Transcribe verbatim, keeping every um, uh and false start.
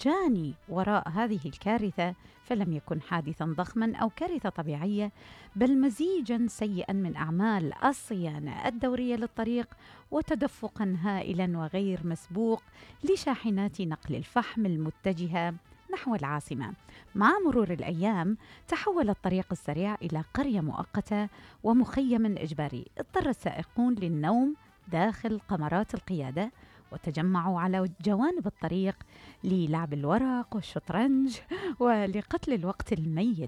الجاني وراء هذه الكارثة فلم يكن حادثا ضخما أو كارثة طبيعية، بل مزيجا سيئا من أعمال الصيانة الدورية للطريق وتدفقا هائلا وغير مسبوق لشاحنات نقل الفحم المتجهة نحو العاصمة. مع مرور الأيام تحول الطريق السريع إلى قرية مؤقتة ومخيم إجباري، اضطر السائقون للنوم داخل قمرات القيادة وتجمعوا على جوانب الطريق للعب الورق والشطرنج ولقتل الوقت الميت.